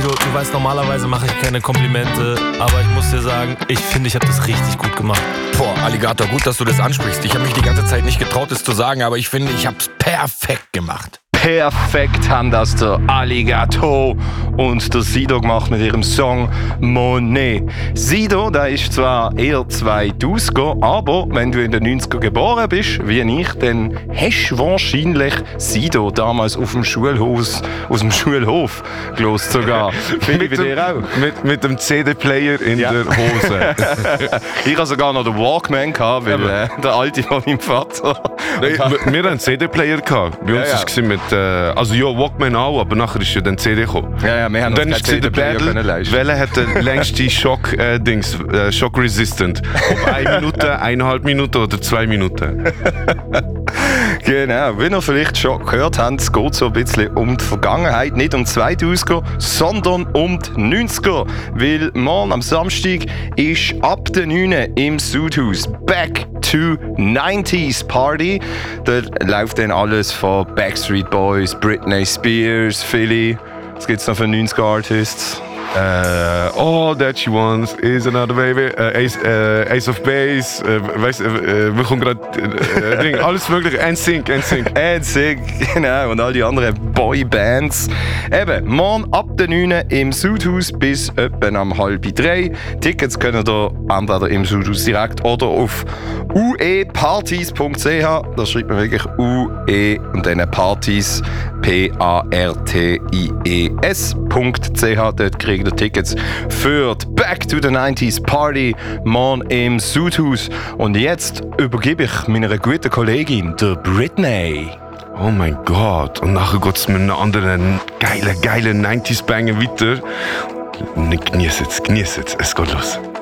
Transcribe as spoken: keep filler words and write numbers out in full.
Sido, du weißt, normalerweise mache ich keine Komplimente, aber ich muss dir sagen, ich finde, ich habe das richtig gut gemacht. Boah, Alligator, gut, dass du das ansprichst. Ich habe mich die ganze Zeit nicht getraut, das zu sagen, aber ich finde, ich habe es perfekt gemacht. Perfekt haben das der Alligator und der Sido gemacht mit ihrem Song Monet. Sido, der ist zwar eher zweitausender, aber wenn du in den neunzigern geboren bist, wie ich, dann hast du wahrscheinlich Sido damals auf dem Schulhaus, aus dem Schulhof gelost sogar. Finde ich bei dir auch. Mit, mit dem C D-Player in ja. der Hose. Ich hatte sogar noch den Walkman, gehabt, weil äh, der alte von meinem Vater. Nein, wir hatten einen C D-Player. Bei uns ja, ja. war mit, äh, also ja, Walkman auch, aber nachher ist ja dann C D gekommen. Ja, ja, wir haben dann ist C D-Player können leisten. Welcher hat den längsten Schock, äh, Dings, äh, Shock Resistant? Ob eine Minute, eineinhalb Minuten oder zwei Minuten? Genau, wie ihr vielleicht schon gehört habt, es geht so ein bisschen um die Vergangenheit, nicht um die zweitausender, sondern um die neunziger. Weil morgen am Samstag ist ab der neun im Sudhaus Back to nineties Party. Dort läuft dann alles von Backstreet Boys, Britney Spears, Philly. Was gibt's noch für neunziger Artists? Uh, all that she wants is another baby. Uh, Ace, uh, Ace of Base. Uh, weißt, uh, uh, wir kommen gerade. Uh, Ding, alles mögliche. N Sync, N Sync. N Sync, genau. Und all die anderen Boybands. Eben, morgen ab der neun im Sudhaus bis etwa am halb drei. Tickets können ihr entweder im Sudhaus direkt oder auf u e partys punkt c h. Da schreibt man wirklich U E und dann Partys. P A R T I E S punkt c h. Dort kriegt ihr Tickets für die Back to the nineties Party morgen im Sudhaus. Und jetzt übergebe ich meiner guten Kollegin, der Britney. Oh mein Gott. Und nachher geht es mit einem anderen geilen, geilen nineties Banger weiter. Genieß jetzt, genieß jetzt. Es geht los.